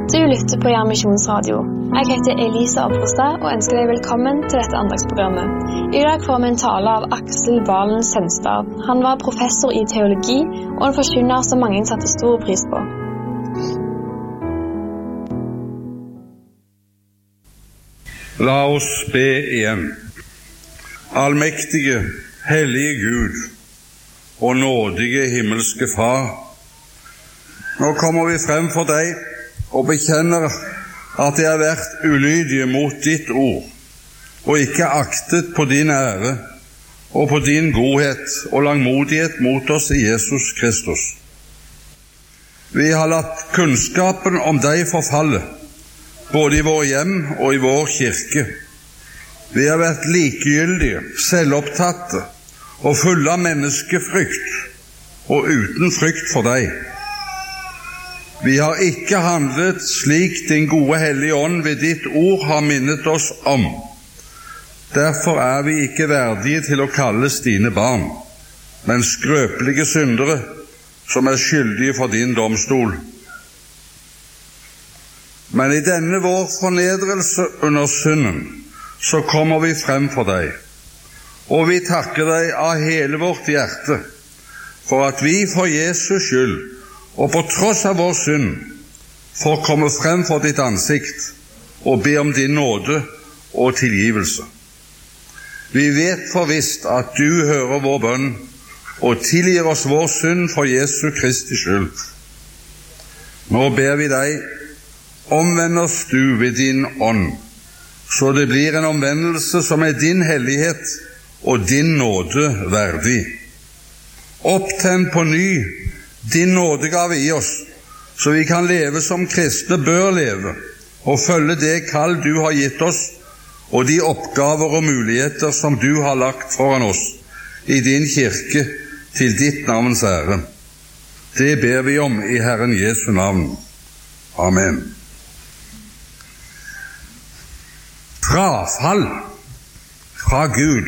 Du lytter på Jern Misjonsradio. Jeg heter Elise Obrestad og ønsker deg velkommen til dette andagsprogrammet. I dag får vi en tale av Aksel Valen Senstad. Han var professor i teologi og en forkynner som mange satte stor pris på. La oss be igjen. Allmektige, hellige Gud og nådige himmelske Far, nå kommer vi frem for deg og bekjenner at det har vært ulydige mot ditt ord, og ikke aktet på din ære og på din godhet og langmodighet mot oss i Jesus Kristus. Vi har latt kunnskapen om deg forfalle, både i vår hjem og i vår kirke. Vi har vært likegyldige, selvopptatte og fulle av menneskefrykt og uten frykt for deg. Vi har ikke handlet slik din gode hellige ånd ved ditt ord har minnet oss om. Derfor er vi ikke verdige til å kalles dine barn, men skrøpelige syndere som er skyldige for din domstol. Men i denne vår fornedrelse under synden, så kommer vi frem for deg, og vi takker deg av hele vårt hjerte for at vi for Jesus skyld og på tross av vår synd får komme frem for ditt ansikt og be om din nåde og tilgivelse. Vi vet for visst at du hører vår bønn og tilgir oss vår synd for Jesu Kristi skyld. Nå ber vi deg, omvend oss du ved din ånd, så det blir en omvendelse som er din hellighet og din nåde verdig. Opptenn på ny din nådegave i oss, så vi kan leve som kristne bør leve, og følge det kall du har gitt oss, og de oppgaver og muligheter som du har lagt foran oss i din kirke til ditt navns ære. Det ber vi om i Herren Jesu navn. Amen. Frafall fra Gud,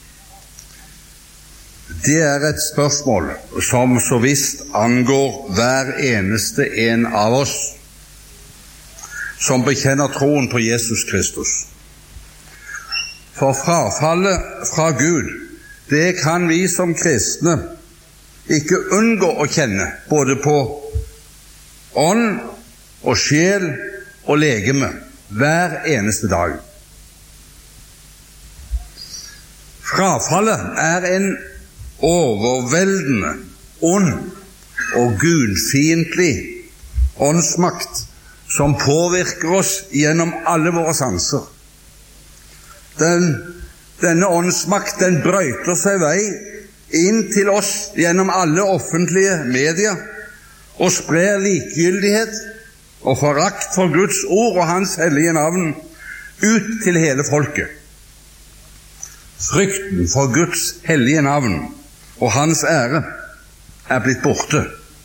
det er et spørsmål som så visst angår hver eneste en av oss som bekjenner troen på Jesus Kristus. For frafallet fra Gud, det kan vi som kristne ikke unngå å kjenne, både på ånd og sjel og legeme, hver eneste dag. Frafallet er en overveldende, ond og gudfiendtlig åndsmakt som påvirker oss gjennom alle våre sanser. Denne åndsmakt, den brøyter seg vei inn til oss gjennom alle offentlige medier og sprer likegyldighet og forakt for Guds ord og hans hellige navn ut til hele folket. Frykten for Guds hellige navn og hans ære er blitt borte.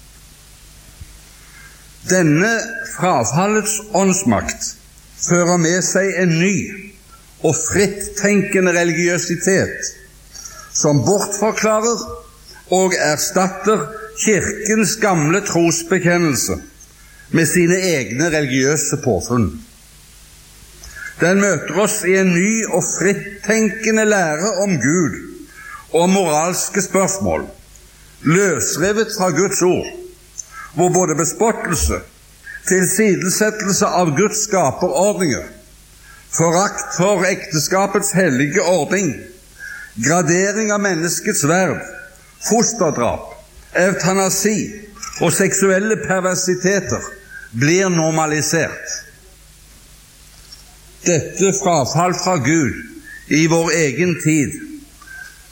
Denne frafallets åndsmakt fører med seg en ny og frittenkende religiøsitet som bortforklarer og erstatter kirkens gamle trosbekjennelse med sine egne religiøse påfunn. Den møter oss i en ny og frittenkende lære om Gud og moralske spørsmål, løsrevet fra Guds ord, hvor både bespottelse, tilsidesettelse av Guds skaperordninger, forakt for ekteskapets hellige ordning, gradering av menneskets verd, fosterdrap, eutanasi og seksuelle perversiteter blir normalisert. Dette frafall fra Gud i vår egen tid